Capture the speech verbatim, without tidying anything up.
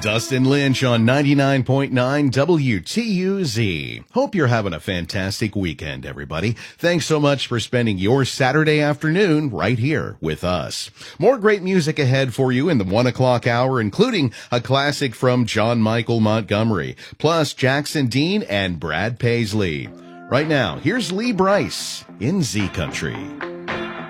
Dustin Lynch on ninety-nine point nine W T U Z. Hope you're having a fantastic weekend, everybody. Thanks so much for spending your Saturday afternoon right here with us. More great music ahead for you in the one o'clock hour, including a classic from John Michael Montgomery, plus Jackson Dean and Brad Paisley. Right now, here's Lee Brice in Z Country.